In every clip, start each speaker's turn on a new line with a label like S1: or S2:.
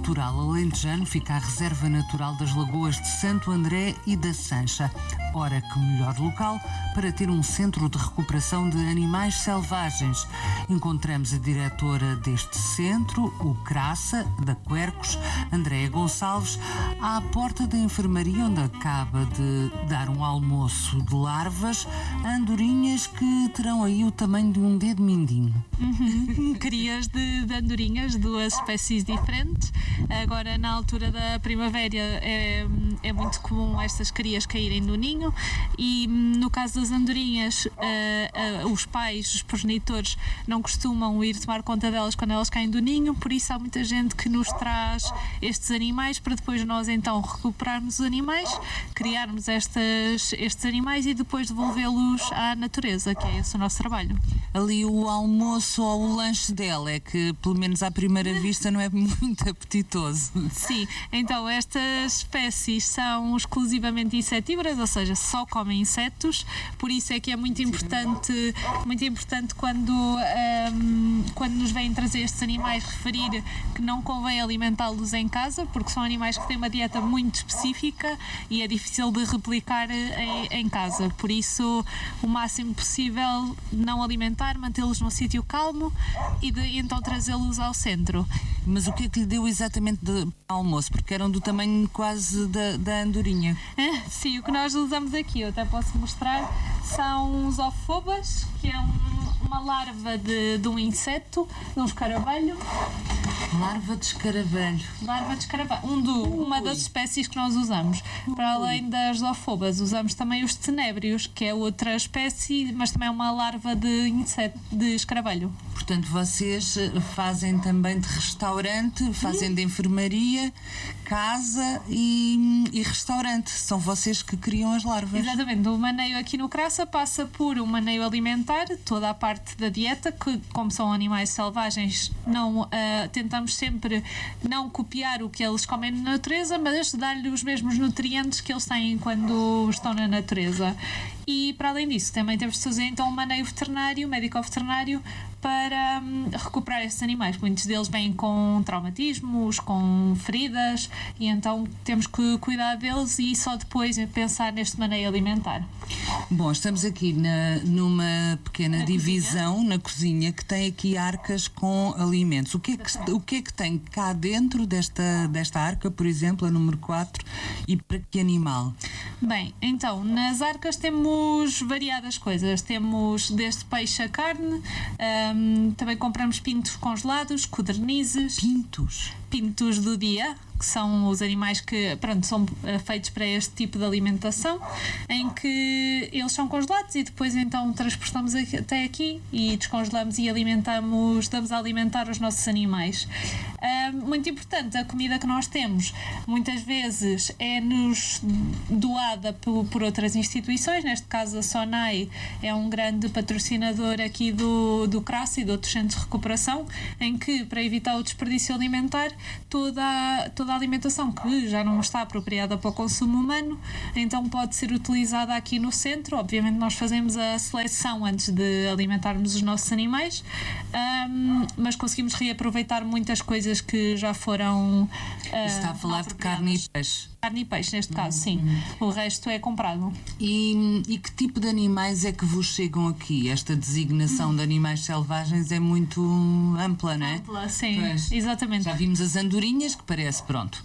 S1: litoral alentejano fica a Reserva Natural das Lagoas de Santo André e da Sancha. Ora, que melhor local para ter um centro de recuperação de animais selvagens. Encontramos a diretora deste centro, o CRASA, da Quercos, Andréa Gonçalves, à porta da enfermaria onde acaba de dar um almoço de larvas a andorinhas que terão aí o tamanho de um dedo mindinho.
S2: Crias de andorinhas, duas espécies diferentes. Agora, na altura da primavera, é muito comum estas crias caírem do ninho e, no caso das andorinhas, os pais, os progenitores, não costumam ir tomar conta delas quando elas caem do ninho, por isso há muita gente que nos traz estes animais para depois nós então recuperarmos os animais, criarmos estes animais e depois devolvê-los à natureza, que é esse o nosso trabalho.
S1: Ali o almoço ou o lanche dela é que, pelo menos à primeira vista, não é muito apetitoso.
S2: Sim, então estas espécies são exclusivamente insetívoras, ou seja, só comem insetos, por isso é que é muito importante quando nos vêm trazer estes animais referir que não convém alimentá-los em casa, porque são animais que têm uma dieta muito específica e é difícil de replicar em casa, por isso o máximo possível não alimentar, mantê-los num sítio calmo e então trazê-los ao centro.
S1: Mas o que é que lhe deu exatamente de almoço? Porque eram do tamanho quase da andorinha.
S2: Sim, o que nós usamos aqui, eu até posso mostrar, são os ofobas, que é uma larva de um inseto, de um escaravelho.
S1: Larva de escaravelho.
S2: Uma das espécies que nós usamos. Para além das ofobas, usamos também os tenébrios, que é outra espécie, mas também é uma larva de escaravelho.
S1: Portanto, vocês fazem também de restaurante, fazem de enfermaria, casa e restaurante. São vocês que criam as larvas.
S2: Exatamente. O maneio aqui no CRASA passa por um maneio alimentar, toda a parte da dieta, que como são animais selvagens, tentamos sempre não copiar o que eles comem na natureza, mas dar-lhe os mesmos nutrientes que eles têm quando estão na natureza. E para além disso, também temos de fazer então um maneio veterinário, médico-veterinário, para recuperar esses animais. Muitos deles vêm com traumatismos, com feridas, e então temos que cuidar deles e só depois pensar neste maneio alimentar.
S1: Bom, estamos aqui numa pequena divisão na cozinha que tem aqui arcas com alimentos. O que é que tem cá dentro desta arca, por exemplo, a número 4, e para que animal?
S2: Bem, então, nas arcas temos variadas coisas. Temos desde peixe a carne, também compramos pintos congelados, codornizes. Pintos do dia, que são os animais que, são feitos para este tipo de alimentação, em que eles são congelados e depois então transportamos até aqui e descongelamos e damos a alimentar os nossos animais. Muito importante, a comida que nós temos muitas vezes é-nos doada por outras instituições, neste caso a SONAI é um grande patrocinador aqui do CRASA e de outros centros de recuperação, em que, para evitar o desperdício alimentar, toda a alimentação que já não está apropriada para o consumo humano, então pode ser utilizada aqui no centro. Obviamente nós fazemos a seleção antes de alimentarmos os nossos animais, mas conseguimos reaproveitar muitas coisas que já foram
S1: está a falar de carne e peixe.
S2: Carne e peixe, neste caso, sim. O resto é comprado.
S1: E que tipo de animais é que vos chegam aqui? Esta designação de animais selvagens é muito ampla, não é?
S2: Ampla, sim,
S1: pois.
S2: Exatamente.
S1: Já vimos as andorinhas, que parece, pronto.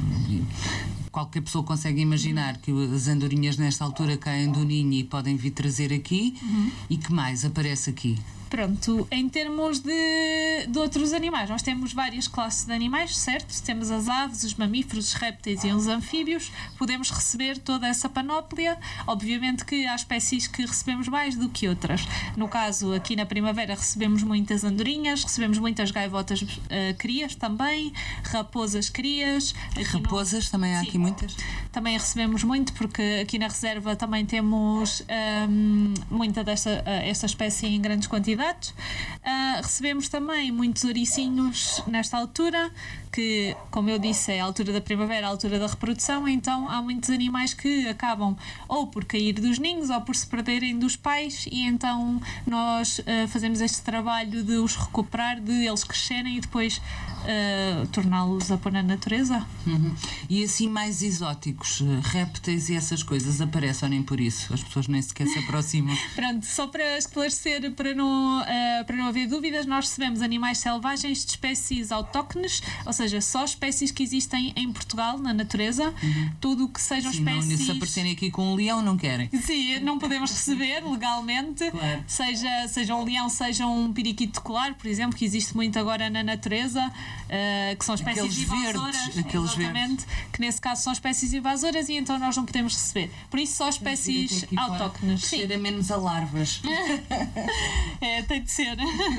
S1: Qualquer pessoa consegue imaginar que as andorinhas nesta altura caem do ninho e podem vir trazer aqui. E que mais aparece aqui?
S2: Pronto, em termos de outros animais, nós temos várias classes de animais, certo? Temos as aves, os mamíferos, os répteis e os anfíbios. Podemos receber toda essa panóplia. Obviamente que há espécies que recebemos mais do que outras. No caso, aqui na primavera recebemos muitas andorinhas, recebemos muitas gaivotas crias também, raposas crias.
S1: Raposas também há aqui muitas?
S2: Também recebemos muito, porque aqui na reserva também temos muita esta espécie em grandes quantidades. gatos. Recebemos também muitos ouricinhos nesta altura, que, como eu disse, é a altura da primavera, a altura da reprodução, então há muitos animais que acabam ou por cair dos ninhos ou por se perderem dos pais, e então nós fazemos este trabalho de os recuperar, de eles crescerem e depois torná-los a pôr na natureza.
S1: E assim mais exóticos, répteis e essas coisas aparecem ou nem por isso? As pessoas nem sequer se aproximam.
S2: Pronto, só para esclarecer, para não haver dúvidas, nós recebemos animais selvagens de espécies autóctones, ou seja, só espécies que existem em Portugal, na natureza. Tudo o que sejam espécies...
S1: Não, se aparecerem aqui com um leão, não querem.
S2: Sim, não podemos receber legalmente.
S1: Claro.
S2: Seja um leão, seja um periquito colar, por exemplo, que existe muito agora na natureza, que são espécies
S1: aqueles
S2: invasoras.
S1: Verdes, aqueles
S2: exatamente,
S1: verdes.
S2: que nesse caso são espécies invasoras e então nós não podemos receber. Por isso só espécies autóctones.
S1: Cheira menos a larvas.
S2: Tem de ser.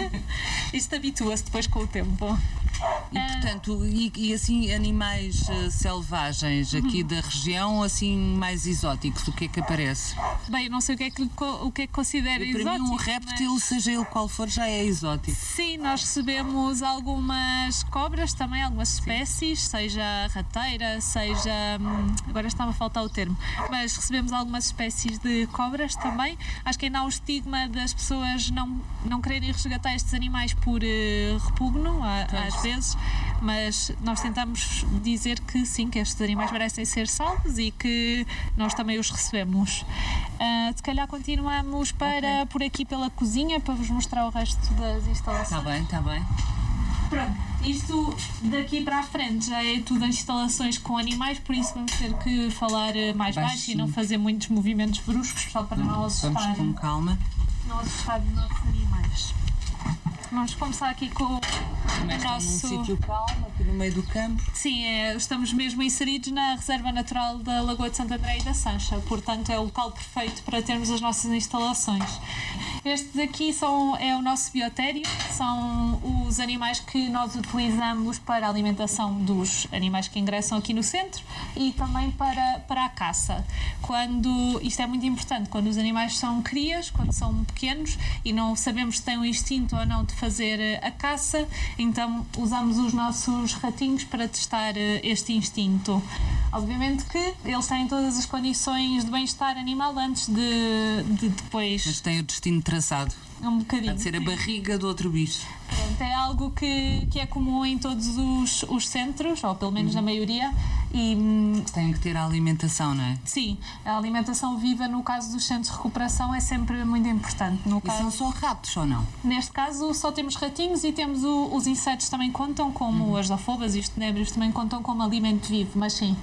S2: Isto habitua-se depois com o tempo.
S1: E portanto, e assim animais selvagens aqui da região, assim mais exóticos, o que é que aparece?
S2: Bem, eu não sei o que é que considera exótico.
S1: Para mim um réptil, seja ele qual for, já é exótico.
S2: Sim, nós recebemos algumas cobras também, algumas espécies, seja rateira, seja... agora está-me a faltar o termo, mas recebemos algumas espécies de cobras também. Acho que ainda há um estigma das pessoas não quererem resgatar estes animais por repugno, às vezes, mas nós tentamos dizer que sim, que estes animais merecem ser salvos e que nós também os recebemos. Se calhar continuamos por aqui pela cozinha para vos mostrar o resto das instalações.
S1: Está bem.
S2: Pronto, isto daqui para a frente já é tudo instalações com animais, por isso vamos ter que falar mais baixo e não fazer muitos movimentos bruscos, só para não assustar.
S1: Vamos com calma.
S2: Não assustar os nossos animais. Vamos começar aqui com o nosso...
S1: num sítio calmo, aqui no meio do campo.
S2: Sim, estamos mesmo inseridos na Reserva Natural da Lagoa de Santo André e da Sancha, portanto é o local perfeito para termos as nossas instalações. Estes aqui é o nosso biotério, são os animais que nós utilizamos para a alimentação dos animais que ingressam aqui no centro e também para a caça. Isto é muito importante, quando os animais são crias, quando são pequenos e não sabemos se têm um instinto ou não de fazer a caça, então usamos os nossos ratinhos para testar este instinto. Obviamente que eles têm todas as condições de bem-estar animal antes de depois...
S1: Mas têm o destino traçado.
S2: Um bocadinho.
S1: Pode ser a barriga do outro bicho.
S2: Pronto, é algo que é comum em todos os centros, ou pelo menos na maioria. E
S1: tem que ter a alimentação, não é?
S2: Sim, a alimentação viva no caso dos centros de recuperação é sempre muito importante.
S1: São só ratos ou não?
S2: Neste caso só temos ratinhos e temos os insetos também contam, como as zofobas e os tenébrios também contam como alimento vivo, mas sim,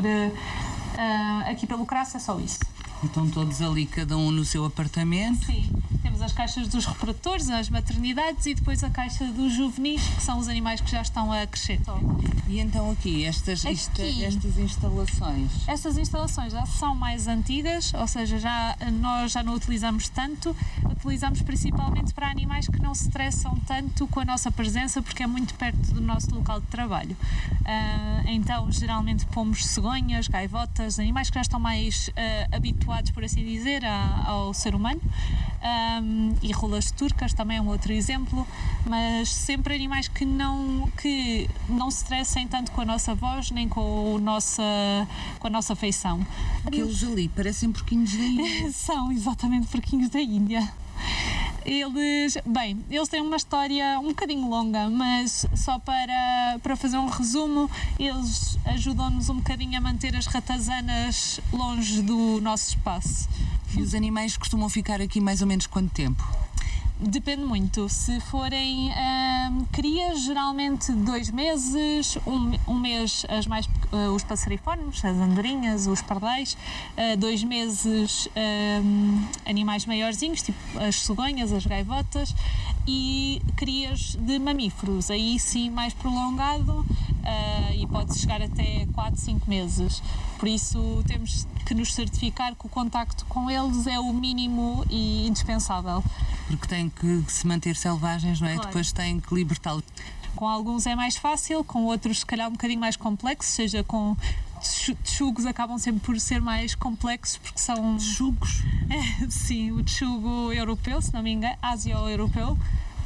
S2: aqui pelo Crasso é só isso.
S1: Estão todos ali, cada um no seu apartamento.
S2: Sim, temos as caixas dos reprodutores, as maternidades e depois a caixa dos juvenis, que são os animais que já estão a crescer.
S1: E então aqui, estas instalações?
S2: Estas instalações já são mais antigas, ou seja, nós já não utilizamos tanto, utilizamos principalmente para animais que não se estressam tanto com a nossa presença, porque é muito perto do nosso local de trabalho. Então, geralmente pomos cegonhas, gaivotas, animais que já estão mais habituados, por assim dizer, ao ser humano, e rolas turcas também é um outro exemplo, mas sempre animais que não se estressem tanto com a nossa voz nem com a nossa feição.
S1: Aqueles ali parecem porquinhos da Índia.
S2: São exatamente porquinhos da Índia. Eles têm uma história um bocadinho longa, mas só para fazer um resumo, eles ajudam-nos um bocadinho a manter as ratazanas longe do nosso espaço.
S1: E os animais costumam ficar aqui mais ou menos quanto tempo?
S2: Depende muito. Se forem crias, geralmente 2 meses, um mês os passeriformes, as andorinhas, os pardais, 2 meses animais maiorzinhos, tipo as cegonhas, as gaivotas, e crias de mamíferos, aí sim mais prolongado, e pode chegar até 4, 5 meses. Por isso temos que nos certificar que o contacto com eles é o mínimo e indispensável.
S1: Porque têm que se manter selvagens, não é? Claro. Depois têm que libertá-los.
S2: Com alguns é mais fácil, com outros se calhar um bocadinho mais complexo, seja com texugos acabam sempre por ser mais complexos porque são...
S1: Texugos?
S2: Sim, o texugo europeu, se não me engano, ásio-europeu.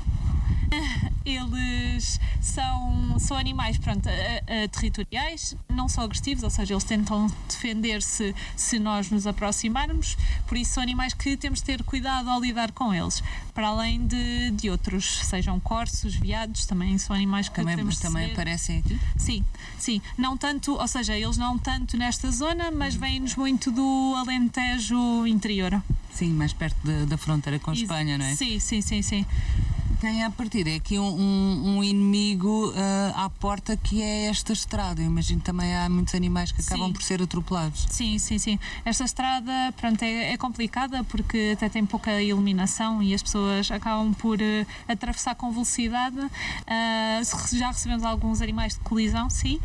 S2: Eles são animais, pronto, territoriais, não são agressivos, ou seja, eles tentam defender-se se nós nos aproximarmos, por isso são animais que temos de ter cuidado ao lidar com eles, para além de outros, sejam corsos, veados, também são animais que temos de
S1: também aparecem aqui?
S2: Sim, não tanto, ou seja, eles não tanto nesta zona, mas vêm-nos muito do Alentejo interior.
S1: Sim, mais perto da fronteira com a Espanha, não é?
S2: Sim.
S1: Tem a partir aqui um inimigo à porta, que é esta estrada. Eu imagino que também há muitos animais que acabam por ser atropelados.
S2: Sim. Esta estrada, pronto, é complicada porque até tem pouca iluminação e as pessoas acabam por atravessar com velocidade. Já recebemos alguns animais de colisão, sim.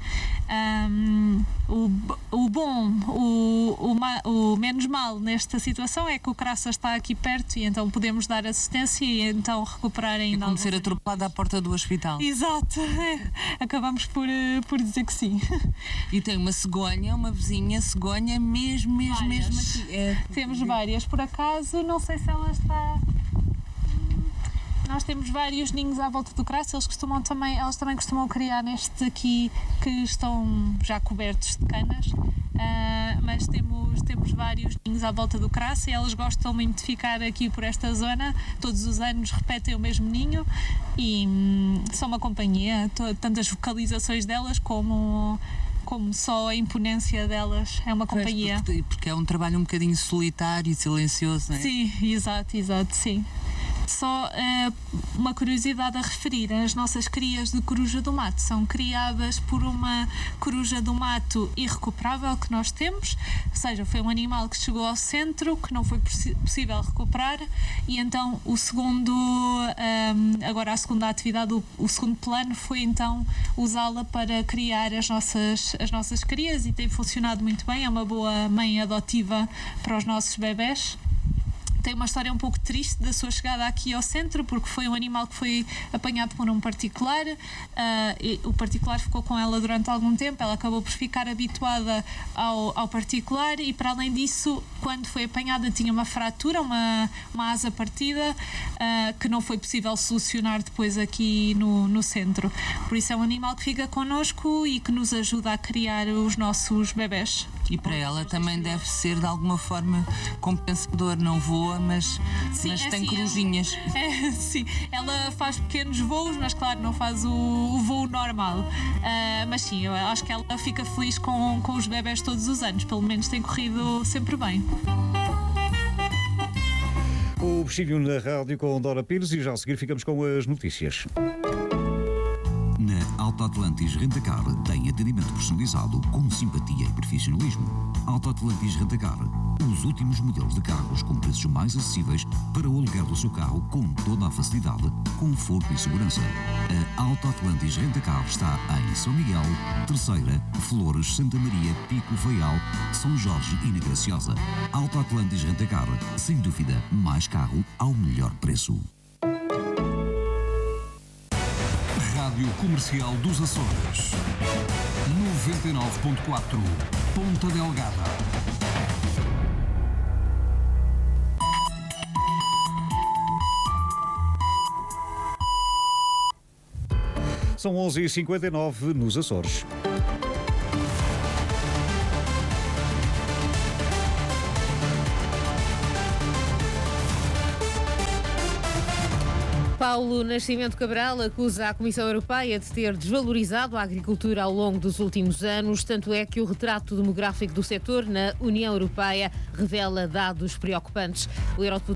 S2: O menos mal nesta situação é que o Craça está aqui perto e então podemos dar assistência e então recuperar ainda.
S1: É como ser atropelado à porta do hospital.
S2: Exato, acabamos por dizer que sim.
S1: E tem uma cegonha, uma vizinha cegonha, mesmo aqui.
S2: Temos várias, por acaso, não sei se ela está... Nós temos vários ninhos à volta do Craça, elas também costumam criar neste aqui, que estão já cobertos de canas, mas temos vários ninhos à volta do Craça e elas gostam muito de ficar aqui por esta zona, todos os anos repetem o mesmo ninho e são uma companhia, tanto as vocalizações delas como só a imponência delas é uma companhia.
S1: Porque é um trabalho um bocadinho solitário e silencioso, não é?
S2: Sim, exato, sim. Só uma curiosidade a referir: as nossas crias de coruja do mato são criadas por uma coruja do mato irrecuperável que nós temos, ou seja, foi um animal que chegou ao centro, que não foi possível recuperar e então agora a segunda atividade, o segundo plano foi então usá-la para criar as nossas crias e tem funcionado muito bem, é uma boa mãe adotiva para os nossos bebés. Tem uma história um pouco triste da sua chegada aqui ao centro, porque foi um animal que foi apanhado por um particular. O particular ficou com ela durante algum tempo, ela acabou por ficar habituada ao particular e, para além disso, quando foi apanhada tinha uma fratura, uma asa partida, que não foi possível solucionar depois aqui no centro. Por isso é um animal que fica connosco e que nos ajuda a criar os nossos bebés.
S1: E para ela também deve ser de alguma forma compensador, não voa, mas tem corujinhas.
S2: Sim, ela faz pequenos voos, mas claro, não faz o voo normal. Mas sim, eu acho que ela fica feliz com os bebés todos os anos, pelo menos tem corrido sempre bem.
S3: O Bichinho na Rádio com Dora Pires e já a seguir ficamos com as notícias.
S4: Na Auto Atlantis Rentacar tem atendimento personalizado com simpatia e profissionalismo. Auto Atlantis Rentacar, os últimos modelos de carros com preços mais acessíveis para o aluguer do seu carro com toda a facilidade, conforto e segurança. A Auto Atlantis Rentacar está em São Miguel, Terceira, Flores, Santa Maria, Pico, Faial, São Jorge e na Graciosa. Auto Atlantis Rentacar, sem dúvida, mais carro ao melhor preço. Rádio Comercial dos Açores 99.4 Ponta Delgada.
S3: São 11h59 nos Açores.
S5: Paulo Nascimento Cabral acusa a Comissão Europeia de ter desvalorizado a agricultura ao longo dos últimos anos, tanto é que o retrato demográfico do setor na União Europeia revela dados preocupantes. O